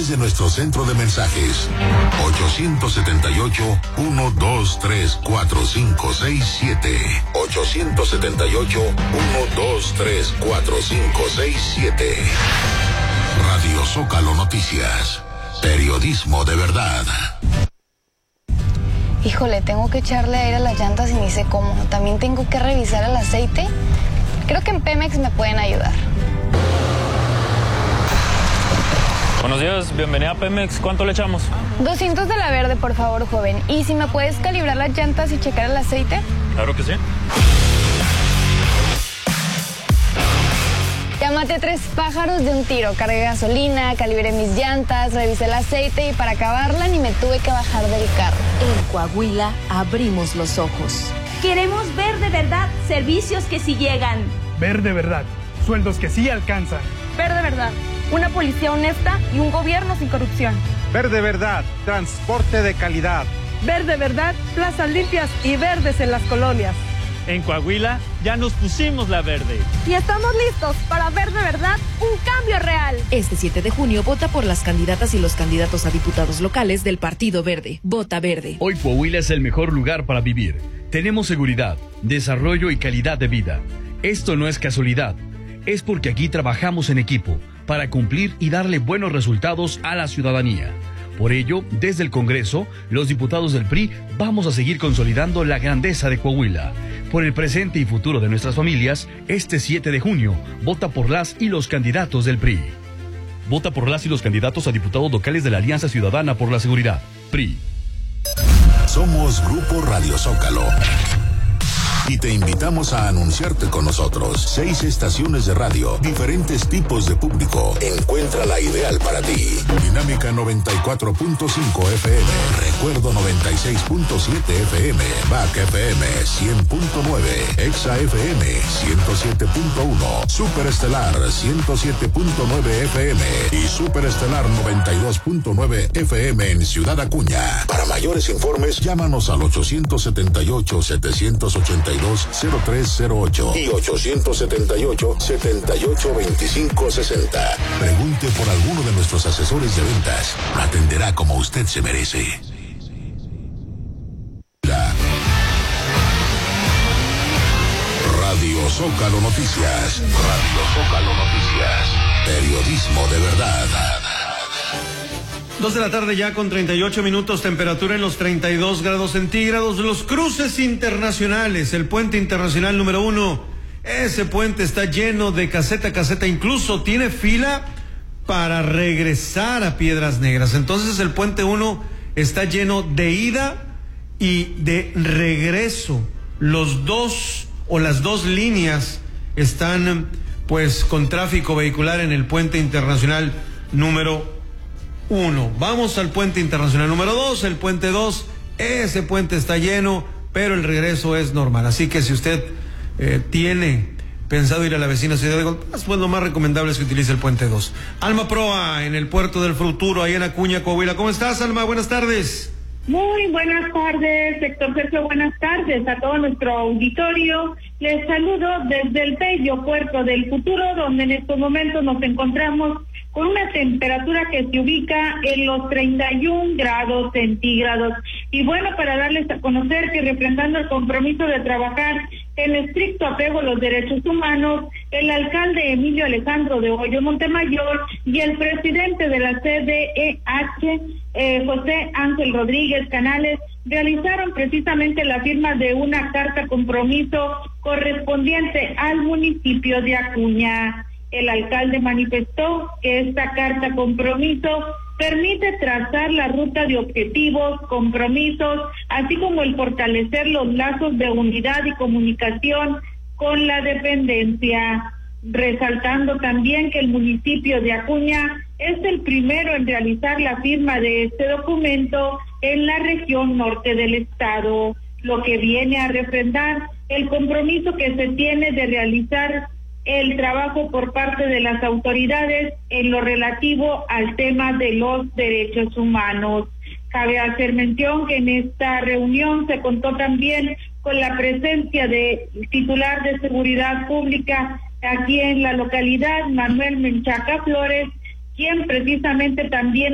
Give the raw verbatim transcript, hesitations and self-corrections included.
través de nuestro centro de mensajes ocho siete ocho, uno dos tres, cuatro cinco seis siete. ocho siete ocho, uno dos tres, cuatro cinco seis siete. Radio Zócalo Noticias. Periodismo de verdad. Híjole, tengo que echarle aire a las llantas y ni sé cómo. También tengo que revisar el aceite. Creo que en Pemex me pueden ayudar. Buenos días, bienvenida a Pemex. ¿Cuánto le echamos? doscientos de la verde, por favor, joven. ¿Y si me puedes calibrar las llantas y checar el aceite? Claro que sí. Ya maté tres pájaros de un tiro. Cargué gasolina, calibré mis llantas, revisé el aceite y para acabarla ni me tuve que bajar del carro. En Coahuila abrimos los ojos. Queremos ver de verdad servicios que sí llegan. Ver de verdad, sueldos que sí alcanzan. Ver de verdad, una policía honesta y un gobierno sin corrupción. Ver de verdad, transporte de calidad. Ver de verdad, plazas limpias y verdes en las colonias. En Coahuila ya nos pusimos la verde. Y estamos listos para ver de verdad un cambio real. Este siete de junio vota por las candidatas y los candidatos a diputados locales del Partido Verde. Vota Verde. Hoy Coahuila es el mejor lugar para vivir. Tenemos seguridad, desarrollo y calidad de vida. Esto no es casualidad. Es porque aquí trabajamos en equipo para cumplir y darle buenos resultados a la ciudadanía. Por ello, desde el Congreso, los diputados del P R I vamos a seguir consolidando la grandeza de Coahuila. Por el presente y futuro de nuestras familias, este siete de junio, vota por las y los candidatos del P R I. Vota por las y los candidatos a diputados locales de la Alianza Ciudadana por la Seguridad, P R I. Somos Grupo Radio Zócalo. Y te invitamos a anunciarte con nosotros. Seis estaciones de radio, diferentes tipos de público. Encuentra la ideal para ti. Dinámica noventa y cuatro punto cinco F M. Recuerdo noventa y seis punto siete F M. B A C F M cien punto nueve. Exa F M ciento siete punto uno. Superestelar ciento siete punto nueve F M. Y Superestelar noventa y dos punto nueve F M en Ciudad Acuña. Para mayores informes, llámanos al ocho siete ocho, siete ocho dos, cero tres cero ocho y ocho siete ocho, siete ocho dos cinco seis cero. Pregunte por alguno de nuestros asesores de ventas. Lo atenderá como usted se merece. Radio Zócalo Noticias. Radio Zócalo Noticias. Periodismo de verdad. Dos de la tarde ya con treinta y ocho minutos, temperatura en los treinta y dos grados centígrados. Los cruces internacionales, el puente internacional número uno, ese puente está lleno de caseta a caseta, incluso tiene fila para regresar a Piedras Negras. Entonces el puente uno está lleno de ida y de regreso. Los dos o las dos líneas están pues con tráfico vehicular en el puente internacional número uno. Uno, vamos al puente internacional número dos, el puente dos, ese puente está lleno, pero el regreso es normal, así que si usted eh, tiene pensado ir a la vecina ciudad de Golpaz, pues lo más recomendable es que utilice el puente dos. Alma Proa, en el puerto del Futuro, ahí en Acuña, Coahuila. ¿Cómo estás, Alma? Buenas tardes. Muy buenas tardes, Héctor Sergio, buenas tardes a todo nuestro auditorio. Les saludo desde el bello puerto del Futuro, donde en estos momentos nos encontramos con una temperatura que se ubica en los treinta y un grados centígrados. Y bueno, para darles a conocer que refrendando el compromiso de trabajar en estricto apego a los derechos humanos, el alcalde Emilio Alejandro de Hoyo Montemayor y el presidente de la C D E H, eh, José Ángel Rodríguez Canales, realizaron precisamente la firma de una carta compromiso correspondiente al municipio de Acuña. El alcalde manifestó que esta carta compromiso permite trazar la ruta de objetivos, compromisos, así como el fortalecer los lazos de unidad y comunicación con la dependencia, resaltando también que el municipio de Acuña es el primero en realizar la firma de este documento en la región norte del estado, lo que viene a refrendar el compromiso que se tiene de realizar el trabajo por parte de las autoridades en lo relativo al tema de los derechos humanos. Cabe hacer mención que en esta reunión se contó también con la presencia de titular de Seguridad Pública aquí en la localidad, Manuel Menchaca Flores, quien precisamente también